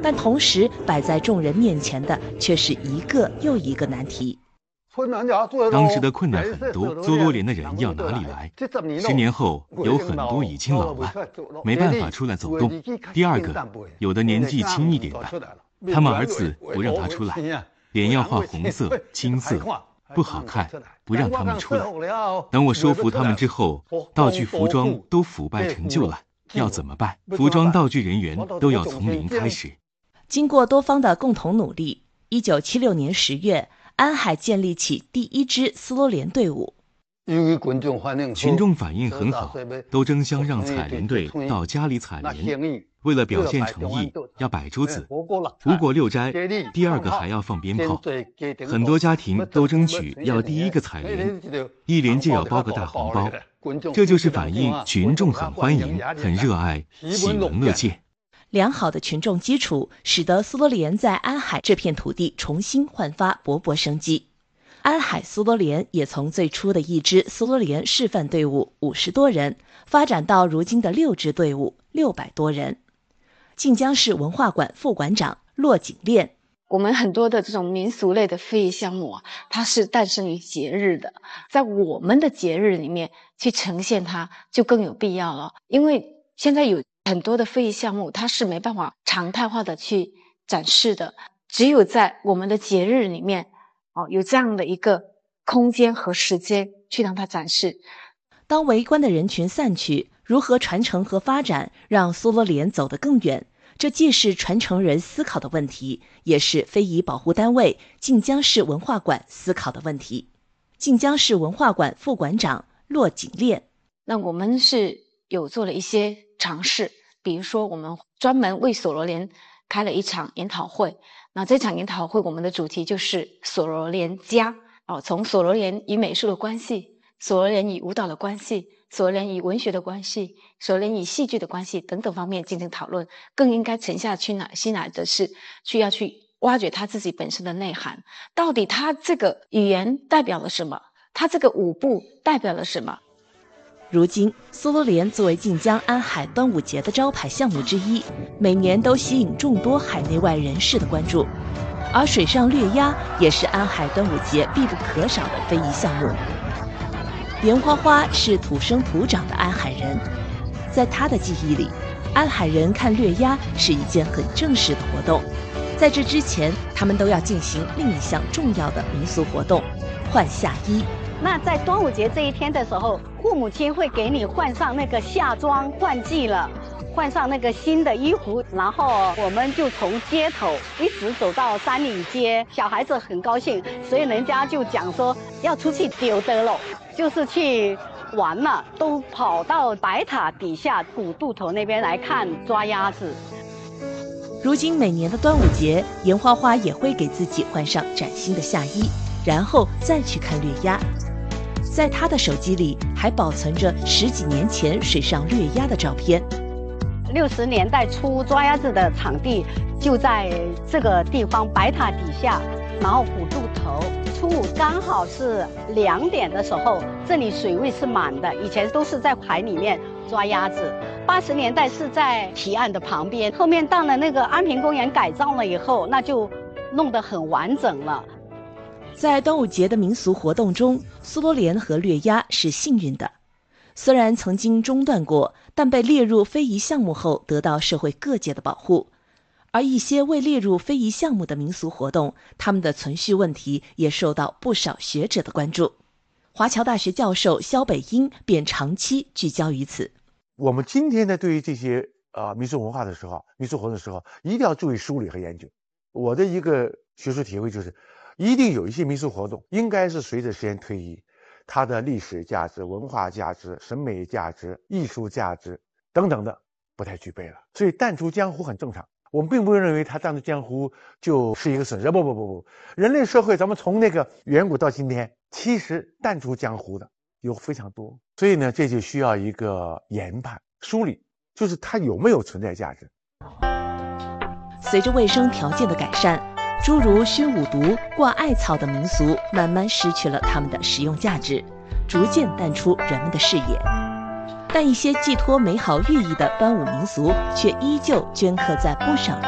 但同时摆在众人面前的却是一个又一个难题。 当时的困难很多，苏罗莲的人要哪里来？10年后，有很多已经老了，没办法出来走动。第二个，有的年纪轻一点的，他们儿子不让他出来，脸要画红色、青色，不好看，不让他们出来。等我收服他们之后，道具服装都腐败陈旧了，要怎么办？服装道具人员都要从零开始。 经过多方的共同努力，1976年10月，安海建立起第一支斯罗莲队伍。 群众反应很好，都争相让采莲队到家里采莲。为了表现诚意，要摆桌子，无果6斋，第二个还要放鞭炮。很多家庭都争取要第一个采莲，一莲就要包个大红包。这就是反映群众很欢迎、很热爱、喜闻乐见。 良好的群众基础，使得斯罗莲在安海这片土地重新焕发勃勃生机。安海斯罗莲也从最初的一支斯罗莲示范队伍50多人，发展到如今的6支队伍600多人。晋江市文化馆副馆长骆景炼： 我们很多的这种民俗类的非遗项目它是诞生于节日的，在我们的节日里面去呈现它就更有必要了。因为现在有很多的非遗项目它是没办法常态化的去展示的，只有在我们的节日里面有这样的一个空间和时间去让它展示。 当围观的人群散去，如何传承和发展，让苏罗莲走得更远？这既是传承人思考的问题，也是非遗保护单位晋江市文化馆思考的问题。晋江市文化馆副馆长骆景炼： 那我们是有做了一些尝试，比如说我们专门为索罗莲开了一场研讨会。那这场研讨会我们的主题就是索罗莲家，从索罗莲与美术的关系，索罗莲与舞蹈的关系，索罗莲与文学的关系，索罗莲与戏剧的关系等等方面进行讨论。更应该沉下心来的是要去挖掘它自己本身的内涵，到底它这个语言代表了什么，它这个舞步代表了什么。 如今苏罗莲作为晋江安海端午节的招牌项目之一，每年都吸引众多海内外人士的关注。而水上掠鸭也是安海端午节必不可少的非遗项目。严花花是土生土长的安海人，在他的记忆里，安海人看掠鸭是一件很正式的活动。在这之前，他们都要进行另一项重要的民俗活动——换夏衣。 那在端午节这一天的时候，父母亲会给你换上那个夏装，换季了，换上那个新的衣服，然后我们就从街头一直走到山里街，小孩子很高兴，所以人家就讲说要出去丢的喽，就是去玩了，都跑到白塔底下古渡头那边来看抓鸭子。 如今每年的端午节，严花花也会给自己换上崭新的夏衣，然后再去看掠鸭。在他的手机里还保存着10几年前水上掠鸭的照片。 60年代初抓鸭子的场地就在这个地方白塔底下，然后古渡头。初五刚好是2点的时候，这里水位是满的，以前都是在海里面抓鸭子。80年代是在堤岸的旁边，后面到了那个安平公园改造了以后，那就弄得很完整了。 在端午节的民俗活动中，苏罗莲和掠鸭是幸运的。虽然曾经中断过，但被列入非遗项目后得到社会各界的保护。而一些未列入非遗项目的民俗活动，他们的存续问题也受到不少学者的关注。华侨大学教授肖北英便长期聚焦于此。 我们今天呢，对于这些民俗文化的时候，民俗活动的时候，一定要注意梳理和研究。我的一个学术体会就是，一定有一些民俗活动应该是随着时间推移，它的历史价值、文化价值、审美价值、艺术价值等等的不太具备了，所以淡出江湖很正常。我们并不认为它淡出江湖就是一个损失，不，人类社会咱们从那个远古到今天，其实淡出江湖的有非常多，所以呢，这就需要一个研判梳理，就是它有没有存在价值。 随着卫生条件的改善，诸如熏五毒、挂艾草的民俗慢慢失去了它们的实用价值，逐渐淡出人们的视野。但一些寄托美好寓意的端午民俗却依旧镌刻在不少